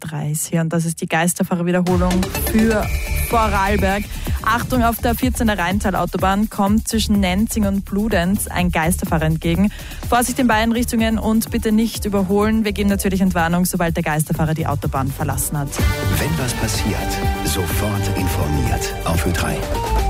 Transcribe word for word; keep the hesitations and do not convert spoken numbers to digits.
drei ist hier und das ist die Geisterfahrerwiederholung für Vorarlberg. Achtung, auf der vierzehner Rheintal-Autobahn kommt zwischen Nenzing und Bludenz ein Geisterfahrer entgegen. Vorsicht in beiden Richtungen und bitte nicht überholen. Wir geben natürlich Entwarnung, sobald der Geisterfahrer die Autobahn verlassen hat. Wenn was passiert, sofort informiert auf Ö drei.